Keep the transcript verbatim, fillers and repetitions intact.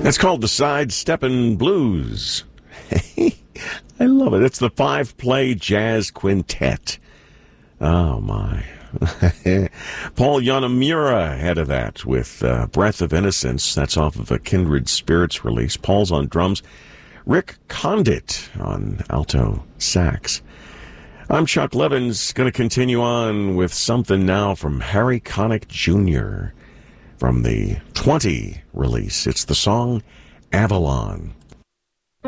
That's called the Sidesteppin' Blues. I love it. It's the five-play jazz quintet. Oh, my. Paul Yanamura ahead of that with uh, Breath of Innocence. That's off of a Kindred Spirits release. Paul's on drums. Rick Condit on alto sax. I'm Chuck Levins, going to continue on with something now from Harry Connick Junior from the twenty release. It's the song Avalon.